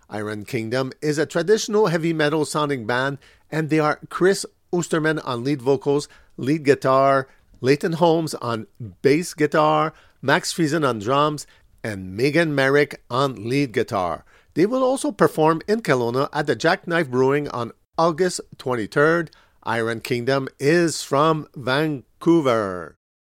Iron Kingdom is a traditional heavy metal sounding band, and they are Chris Osterman on lead vocals, lead guitar, Leighton Holmes on bass guitar, Max Friesen on drums, and Megan Merrick on lead guitar. They will also perform in Kelowna at the Jackknife Brewing on August 23rd. Iron Kingdom is from Vancouver.